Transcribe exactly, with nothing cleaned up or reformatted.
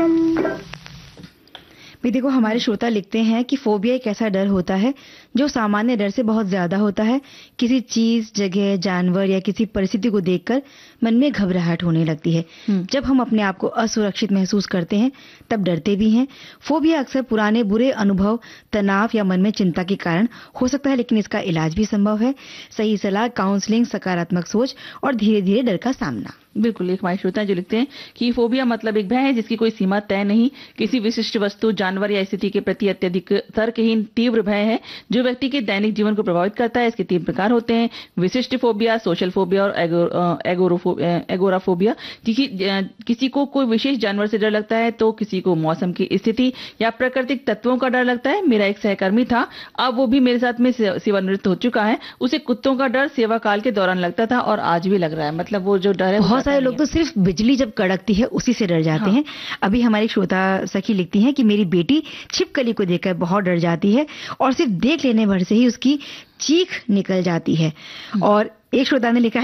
चल। भी देखो, हमारे श्रोता लिखते हैं कि फोबिया एक ऐसा डर होता है जो सामान्य डर से बहुत ज्यादा होता है। किसी चीज, जगह, जानवर या किसी परिस्थिति को देखकर मन में घबराहट होने लगती है। जब हम अपने आप को असुरक्षित महसूस करते हैं तब डरते भी हैं। फोबिया अक्सर पुराने बुरे अनुभव, तनाव या मन में चिंता के कारण हो सकता है, लेकिन इसका इलाज भी संभव है। सही सलाह, काउंसलिंग, सकारात्मक सोच और धीरे धीरे डर का सामना। बिल्कुल, एक हमारे श्रोता जो लिखते हैं कि फोबिया मतलब एक भय है जिसकी कोई सीमा तय नहीं, किसी विशिष्ट वस्तु, जानवर या स्थिति के प्रति अत्यधिक तर्कहीन तीव्र भय है जो व्यक्ति के दैनिक जीवन को प्रभावित करता है। इसके तीन प्रकार होते हैं: विशिष्ट फोबिया, सोशल फोबिया और एगोराफोबिया। किसी को कोई विशेष जानवर से डर लगता है तो किसी को मौसम की स्थिति या प्राकृतिक तत्वों का डर लगता है। मेरा एक सहकर्मी था, अब वो भी मेरे साथ में सेवानिवृत्त हो चुका है। उसे कुत्तों का डर सेवा काल के दौरान लगता था और आज भी लग रहा है। मतलब वो जो डर है, बहुत सारे लोग तो सिर्फ बिजली जब कड़कती है उसी से डर जाते हाँ। हैं। अभी हमारी श्रोता सखी लिखती हैं कि मेरी बेटी छिपकली को देखकर बहुत डर जाती है और सिर्फ देख लेने भर से ही उसकी चीख निकल जाती है। और एक श्रोता ने लिखा है,